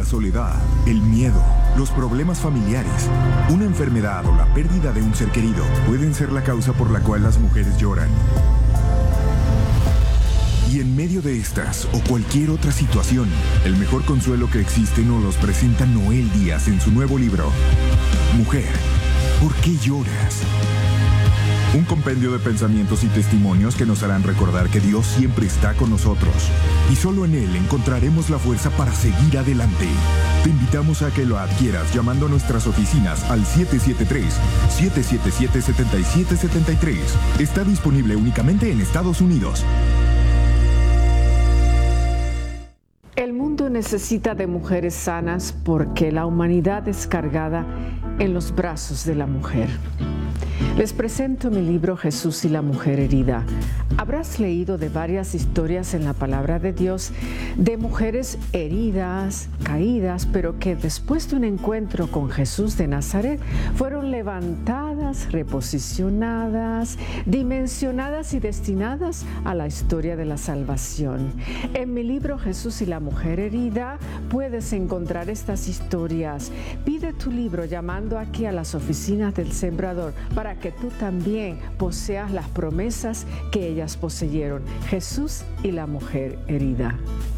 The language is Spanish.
soledad, el miedo, los problemas familiares, una enfermedad o la pérdida de un ser querido pueden ser la causa por la cual las mujeres lloran. Y en medio de estas o cualquier otra situación, el mejor consuelo que existe nos los presenta Noel Díaz en su nuevo libro, Mujer, ¿por qué lloras? Un compendio de pensamientos y testimonios que nos harán recordar que Dios siempre está con nosotros y solo en Él encontraremos la fuerza para seguir adelante. Te invitamos a que lo adquieras llamando a nuestras oficinas al 773-777-7773. Está disponible únicamente en Estados Unidos. El mundo necesita de mujeres sanas porque la humanidad es cargada en los brazos de la mujer. Les presento mi libro Jesús y la mujer herida. Habrás leído de varias historias en la palabra de Dios de mujeres heridas, caídas, pero que después de un encuentro con Jesús de Nazaret fueron levantadas, reposicionadas, dimensionadas y destinadas a la historia de la salvación. En mi libro Jesús y la mujer herida puedes encontrar estas historias. Pide tu libro llamando aquí a las oficinas del Sembrador para que tú también poseas las promesas que ellas poseyeron. Jesús y la mujer herida.